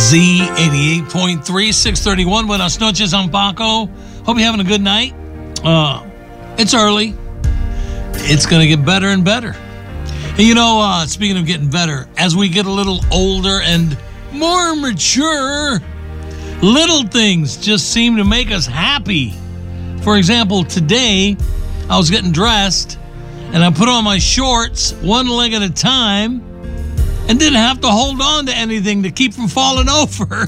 Z88.3, 631. Buenas noches, I'm Paco. Hope you're having a good night. It's early. It's going to get better and better. And you know, speaking of getting better, as we get a little older and more mature, little things just seem to make us happy. For example, today, I was getting dressed, and I put on my shorts one leg at a time, and didn't have to hold on to anything to keep from falling over.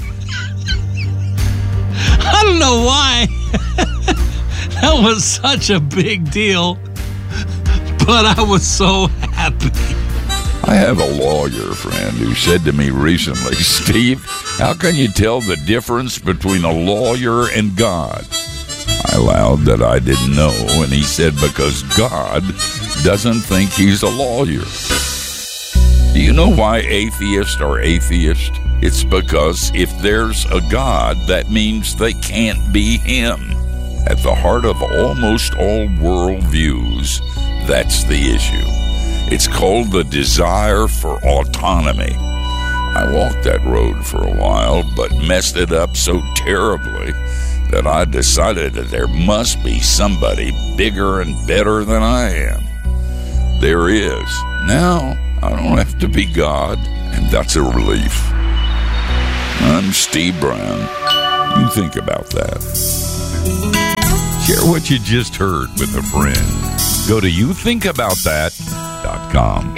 I don't know why. That was such a big deal, but I was so happy. I have a lawyer friend who said to me recently, Steve, how can you tell the difference between a lawyer and God? I allowed that I didn't know, and he said because God doesn't think he's a lawyer. Do you know why atheists are atheists? It's because if there's a God, that means they can't be him. At the heart of almost all worldviews, that's the issue. It's called the desire for autonomy. I walked that road for a while, but messed it up so terribly that I decided that there must be somebody bigger and better than I am. There is. Now, I don't have to be God, and that's a relief. I'm Steve Brown. You think about that. Share what you just heard with a friend. Go to youthinkaboutthat.com.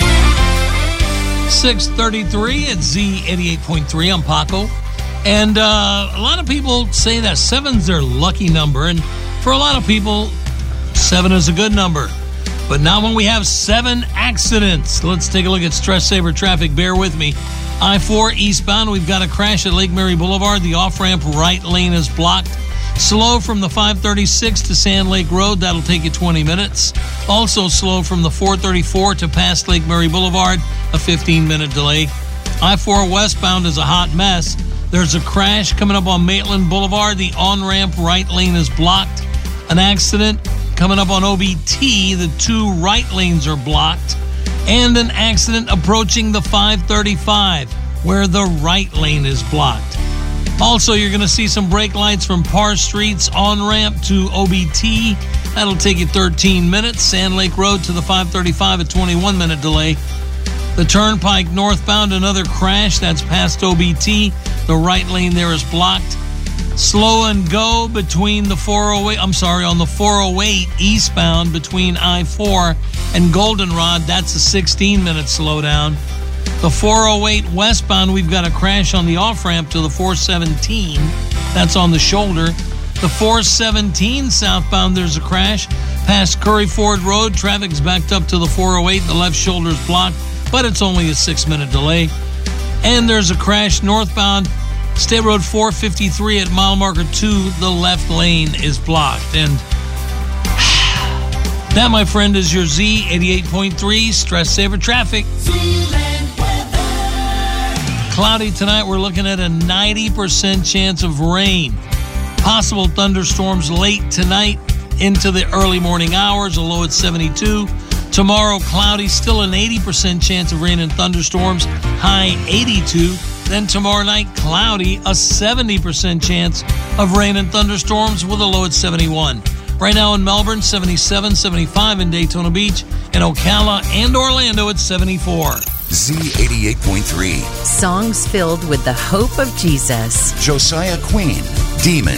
633 at Z88.3. I'm Paco. And a lot of people say that 7's their lucky number. And for a lot of people, 7 is a good number. But not when we have 7 accidents. Let's take a look at Stress Saver traffic. Bear with me. I-4 eastbound, we've got a crash at Lake Mary Boulevard. The off-ramp right lane is blocked. Slow from the 536 to Sand Lake Road. That'll take you 20 minutes. Also slow from the 434 to past Lake Mary Boulevard. A 15-minute delay. I-4 westbound is a hot mess. There's a crash coming up on Maitland Boulevard. The on-ramp right lane is blocked. An accident coming up on OBT, the 2 right lanes are blocked, and an accident approaching the 535 where the right lane is blocked. Also, you're going to see some brake lights from Parr Street's on-ramp to OBT. That'll take you 13 minutes. Sand Lake Road to the 535, a 21-minute delay. The Turnpike northbound, another crash. That's past OBT. The right lane there is blocked. Slow and go between the 408, on the 408 eastbound between I-4 and Goldenrod. That's a 16-minute slowdown. The 408 westbound, we've got a crash on the off-ramp to the 417. That's on the shoulder. The 417 southbound, there's a crash. Past Curry Ford Road, traffic's backed up to the 408. The left shoulder's blocked, but it's only a 6-minute delay. And there's a crash northbound, State Road 453 at mile marker 2, the left lane is blocked. And that, my friend, is your Z88.3 Stress Saver traffic. Cloudy tonight, we're looking at a 90% chance of rain. Possible thunderstorms late tonight into the early morning hours, a low at 72. Tomorrow, cloudy, still an 80% chance of rain and thunderstorms, high 82. Then tomorrow night, cloudy, a 70% chance of rain and thunderstorms with a low at 71. Right now in Melbourne, 77, 75 in Daytona Beach, in Ocala and Orlando at 74. Z88.3. Songs filled with the hope of Jesus. Josiah Queen, Demon.